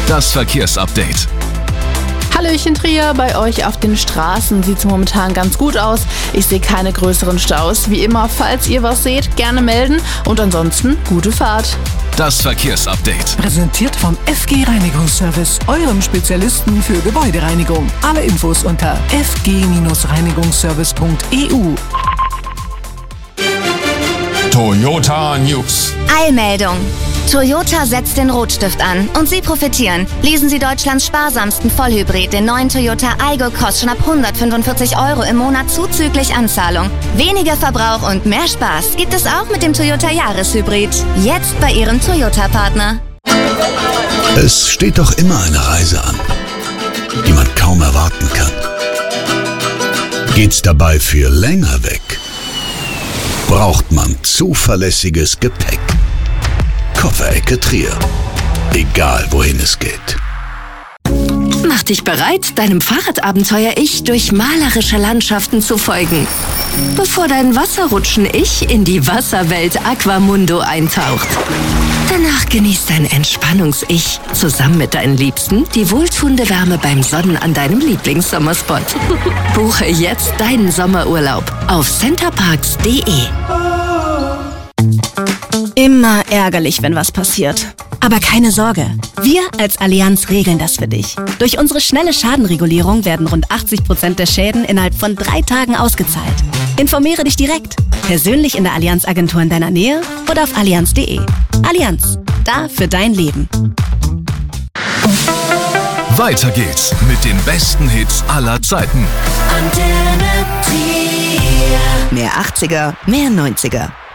Das Verkehrsupdate. Hallöchen Trier, bei euch auf den Straßen sieht es momentan ganz gut aus. Ich sehe keine größeren Staus. Wie immer, falls ihr was seht, gerne melden und ansonsten gute Fahrt. Das Verkehrsupdate. Präsentiert vom FG Reinigungsservice, eurem Spezialisten für Gebäudereinigung. Alle Infos unter fg-reinigungsservice.eu. Toyota News. Eilmeldung. Toyota setzt den Rotstift an und Sie profitieren. Leasen Sie Deutschlands sparsamsten Vollhybrid, den neuen Toyota Aygo Cross, schon ab 145 € im Monat zuzüglich Anzahlung. Weniger Verbrauch und mehr Spaß gibt es auch mit dem Toyota Jahreshybrid. Jetzt bei Ihrem Toyota-Partner. Es steht doch immer eine Reise an, die man kaum erwarten kann. Geht's dabei viel länger weg? Braucht man zuverlässiges Gepäck? Kofferecke Trier. Egal wohin es geht. Mach dich bereit, deinem Fahrradabenteuer-Ich durch malerische Landschaften zu folgen, bevor dein Wasserrutschen-Ich in die Wasserwelt Aquamundo eintaucht. Danach genießt dein Entspannungs-Ich zusammen mit deinen Liebsten die wohltuende Wärme beim Sonnen an deinem Lieblingssommerspot. Buche jetzt deinen Sommerurlaub auf centerparks.de. Immer ärgerlich, wenn was passiert. Aber keine Sorge, wir als Allianz regeln das für dich. Durch unsere schnelle Schadenregulierung werden rund 80% der Schäden innerhalb von 3 Tagen ausgezahlt. Informiere dich direkt, persönlich in der Allianz-Agentur in deiner Nähe oder auf allianz.de. Allianz, da für dein Leben. Weiter geht's mit den besten Hits aller Zeiten. Mehr 80er, mehr 90er.